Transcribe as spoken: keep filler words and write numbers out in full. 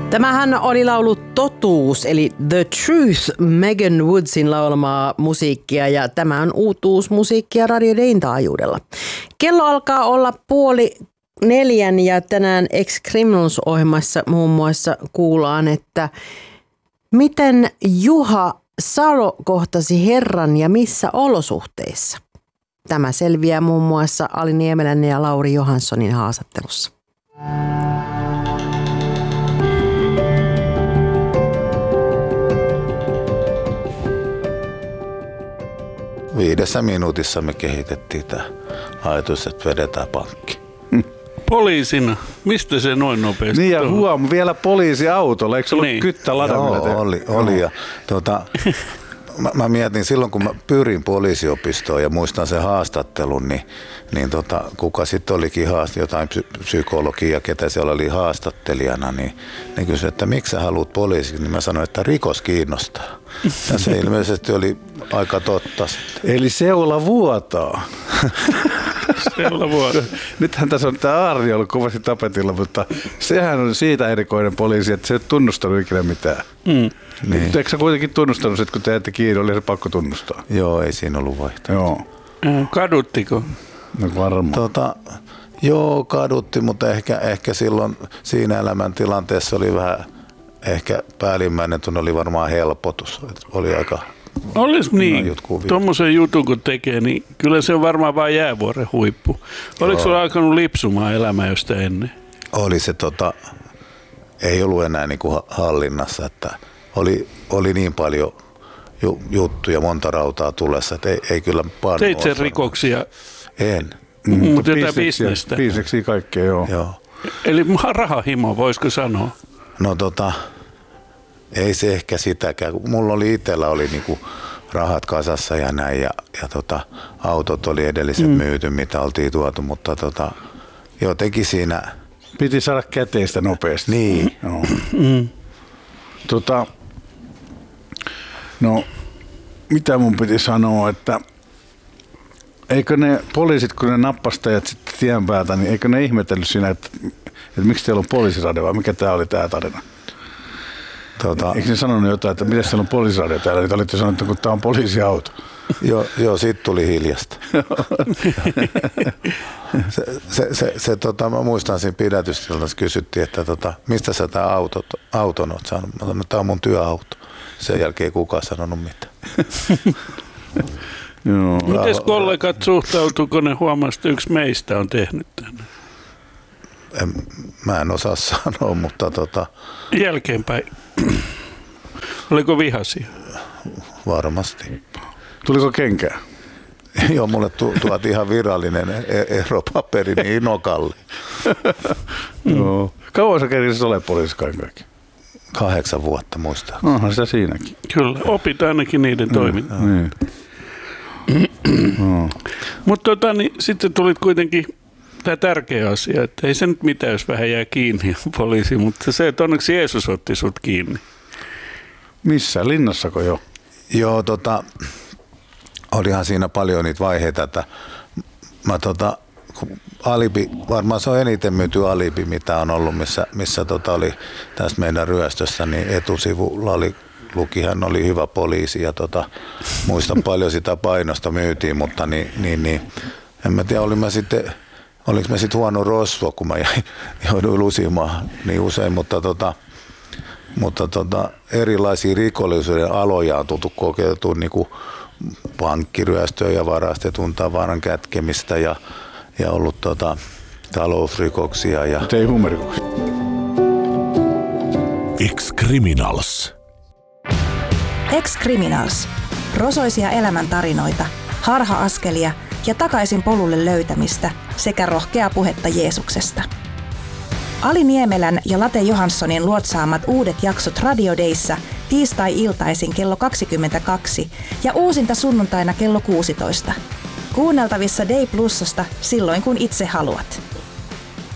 Tämähän oli laulu Totuus, eli The Truth, Megan Woodsin laulamaa musiikkia, ja tämä on uutuusmusiikkia Radio Dayn taajuudella. Kello alkaa olla puoli neljän, ja tänään Ex-Criminals-ohjelmassa muun muassa kuullaan, että miten Juha Salo kohtasi Herran ja missä olosuhteissa. Tämä selviää muun muassa Ali Niemelän ja Lauri Johanssonin haastattelussa. Viidessä minuutissa me kehitettiin tämä ajatus, että vedetään pankki. Poliisina? Mistä se noin nopeasti? Niin ja huom, vielä poliisiautolla. Eikö se ollut niin. Kyttä ladamilla? Joo, oli. oli ja, tuota, mä, mä mietin silloin, kun mä pyrin poliisiopistoon ja muistan sen haastattelun, niin, niin tota, kuka sitten olikin haast, jotain psykologia, ketä siellä oli haastattelijana, niin ne kysyi, että miksi sä haluat poliisiksi, niin mä sanoin, että rikos kiinnostaa. Ja se ilmeisesti oli aika totta sitten. Eli seula vuotaa. Seula vuotaa. Nythän tässä on tämä Arri ollut kovasti tapetilla, mutta sehän on siitä erikoinen poliisi, että se ei tunnustanut ikinä mitään. Mm. Niin. Eikö sä kuitenkin tunnustanut, että kun te ette kiinni, oli se pakko tunnustaa? Joo, ei siinä ollut vaihtoehto. Joo. Kaduttiko? No varmaan. Tota, joo, kadutti, mutta ehkä, ehkä silloin siinä elämäntilanteessa oli vähän, ehkä päällimmäinen tunne oli varmaan helpotus. Oli aika... Olisi niin, tuommoisen jutun kun tekee, niin kyllä se on varmaan vain jäävuoren huippu. Oliko sulla alkanut lipsumaan elämää josta ennen? Oli se, tota, ei ollut enää niin kuin hallinnassa, että oli, oli niin paljon ju, juttuja, monta rautaa tulessa, että ei, ei kyllä paljon. Teit sen rikoksia? En. Mm, mm, mutta jotain bisnestä? Bisneksiä kaikkea, joo. joo. Eli rahahimo, voisiko sanoa? No tota... Ei se ehkä sitäkään. Mulla oli itsellä oli niinku rahat kasassa ja näin ja, ja tota, autot oli edellisen mm. myyty, mitä oltiin tuotu, mutta tota, jotenkin siinä... Piti saada käteistä nopeasti. Niin. No. Mm. Tota, no, mitä mun piti sanoa, että eikö ne poliisit, kun ne nappastajat sitten tien päältä, niin eikö ne ihmetellyt siinä, että, että miksi teillä on poliisiradio vai mikä tää oli tää tarina? Tuota, eikö ne sanonut jotain, että miten siellä on poliisiradio täällä? Niin olitte sanonut, että kun tämä on poliisiauto. Joo, joo, siitä tuli hiljasta. se, se, se, se, tota, mä muistan siinä pidätystilassa kysyttiin, että tota, mistä sä tämä auto, auton oot saanut? Mä sanoin, että tämä on mun työauto. Sen jälkeen ei kukaan sanonut mitään. Mites kollegat suhtautuuko ne huomasivat, että yksi meistä on tehnyt tänne? En, mä en osaa sanoa, mutta tota... Jälkeenpäin. Oliko vihaisia? Varmasti. Tuliko kenkää? Joo, mulle tu- tuotiin ihan virallinen eropaperi niin Inokalle. Joo. Kauan sä kerkisit ole poliisi kaikki? Kahdeksan vuotta muistaa. Onhan sitä siinäkin. Kyllä, opit ainakin niiden toimintaa. Niin. No. Mutta tota, niin, sitten tulit kuitenkin tämä tärkeä asia, että ei se nyt mitään, jos vähän jää kiinni poliisi, mutta se, että onneksi Jeesus otti sut kiinni. Missä? Linnassako jo? Joo, tota, olihan siinä paljon niitä vaiheita, että mä tota, alibi, varmaan se on eniten myyty alibi, mitä on ollut, missä, missä tota oli tässä meidän ryöstössä, niin etusivulla oli, lukihan oli hyvä poliisi ja tota, muistan paljon sitä painosta myytiin, mutta niin, niin, niin en mä tiedä, olin mä sitten... Oliko mä sitten huono rosvo, kun mä jouduin lusimaan niin usein, mutta, tota, mutta tota, erilaisia rikollisuuden aloja on tultu kokeiltua, niin kuin pankkiryöstöä ja varastetun tavaran kätkemistä ja, ja ollut tota, talousrikoksia. Ja... Mutta ei huumerikoksia. Ex-Criminals. Ex-Criminals. Rosoisia elämäntarinoita, harha-askelia ja takaisin polulle löytämistä sekä rohkeaa puhetta Jeesuksesta. Ali Niemelän ja Late Johanssonin luotsaamat uudet jaksot Radio Dayssä tiistai-iltaisin kello kaksikymmentäkaksi ja uusinta sunnuntaina kello kuusitoista. Kuunneltavissa Day Plusasta silloin kun itse haluat.